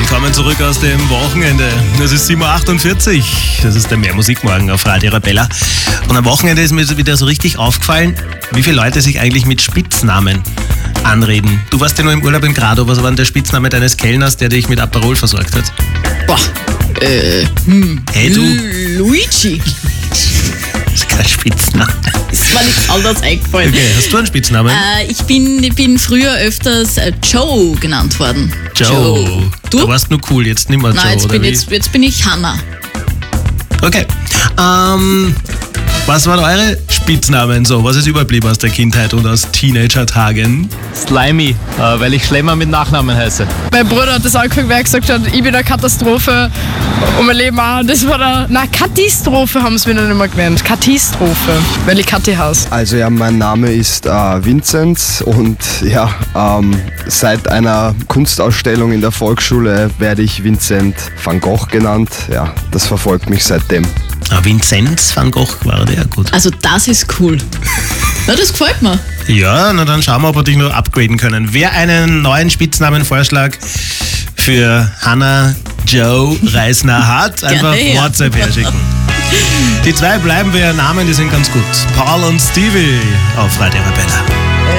Willkommen zurück aus dem Wochenende. Es ist 7.48 Uhr. Das ist der Mehrmusikmorgen auf Radio Arabella. Und am Wochenende ist mir wieder so richtig aufgefallen, wie viele Leute sich eigentlich mit Spitznamen anreden. Du warst ja nur im Urlaub in Grado. Was war denn der Spitzname deines Kellners, der dich mit Aperol versorgt hat? Boah, Hey du, Luigi. das ist kein Spitzname. Ist mir nichts anderes eingefallen. Okay, hast du einen Spitznamen? Ich bin früher öfters Joe genannt worden. Joe. Du? Du warst nur cool, jetzt nicht mehr Joe, Nein, oder wie? jetzt bin ich Hannah. Okay. Was waren eure Spitznamen so? Was ist überblieben aus der Kindheit und aus Teenager-Tagen? Slimy, weil ich Schlemmer mit Nachnamen heiße. Mein Bruder hat das angefangen, weil er gesagt hat, ich bin eine Katastrophe und mein Leben auch. Das war Katastrophe haben sie mir dann immer genannt. Katastrophe, weil ich Kathi heiße. Also ja, mein Name ist Vinzenz und ja, seit einer Kunstausstellung in der Volksschule werde ich Vincent van Gogh genannt. Ja, das verfolgt mich seitdem. Vinzenz van Gogh war der, gut. Also das ist cool. Ja, das gefällt mir. Ja, na dann schauen wir, ob wir dich noch upgraden können. Wer einen neuen Spitznamenvorschlag für Hannah Joe Reisner hat, einfach Gerne, ja. WhatsApp herschicken. Die zwei bleiben bei ihren Namen, die sind ganz gut. Paul und Stevie auf Radio Arabella.